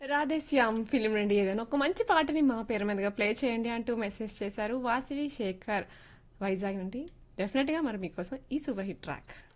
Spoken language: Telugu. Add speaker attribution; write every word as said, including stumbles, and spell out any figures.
Speaker 1: రాధేశ్యామ్ ఫిలిం నుండి ఏదైనా ఒక మంచి పాటని మా పేరు మీదుగా ప్లే చేయండి అంటూ మెసేజ్ చేశారు వాసవి శేఖర్ వైజాగ్ నుండి. డెఫినెట్గా మరి మీకోసం ఈ సూపర్ హిట్ ట్రాక్.